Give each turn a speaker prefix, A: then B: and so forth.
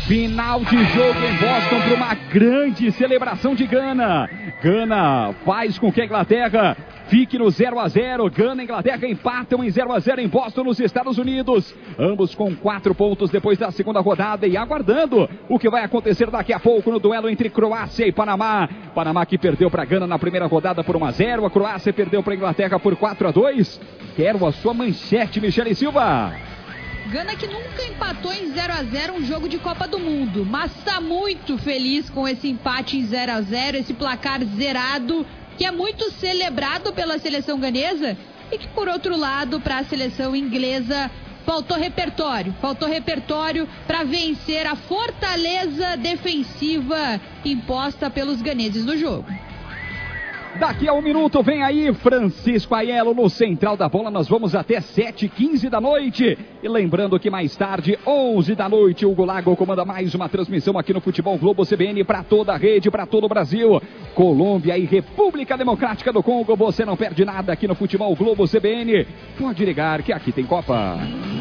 A: Final de jogo em Boston para uma grande celebração de Gana. Gana faz com que a Inglaterra fique no 0-0. Gana e Inglaterra empatam em 0-0 em Boston, nos Estados Unidos. Ambos com 4 pontos depois da segunda rodada e aguardando o que vai acontecer daqui a pouco no duelo entre Croácia e Panamá. Panamá que perdeu para Gana na primeira rodada por 1-0. A Croácia perdeu para a Inglaterra por 4-2. Quero a sua manchete, Michele Silva.
B: Gana que nunca empatou em 0-0 um jogo de Copa do Mundo, mas está muito feliz com esse empate em 0-0, esse placar zerado, que é muito celebrado pela seleção ganesa e que, por outro lado, para a seleção inglesa, faltou repertório para vencer a fortaleza defensiva imposta pelos ganeses no jogo.
A: Daqui a 1 minuto vem aí Francisco Aiello no Central da Bola. Nós vamos até 7h15 da noite. E lembrando que mais tarde, 11 da noite, o Hugo Lago comanda mais uma transmissão aqui no Futebol Globo CBN para toda a rede, para todo o Brasil. Colômbia e República Democrática do Congo. Você não perde nada aqui no Futebol Globo CBN. Pode ligar que aqui tem Copa.